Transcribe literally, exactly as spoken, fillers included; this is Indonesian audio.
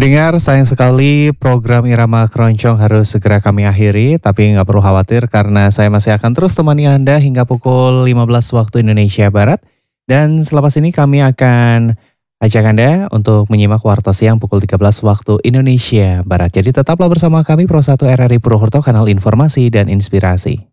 Pendengar, sayang sekali program Irama Keroncong harus segera kami akhiri, tapi nggak perlu khawatir karena saya masih akan terus temani Anda hingga pukul lima belas waktu Indonesia Barat. Dan selepas ini kami akan ajak Anda untuk menyimak Warta Siang pukul tiga belas waktu Indonesia Barat. Jadi tetaplah bersama kami Pro satu R R I Purwokerto, kanal informasi dan inspirasi.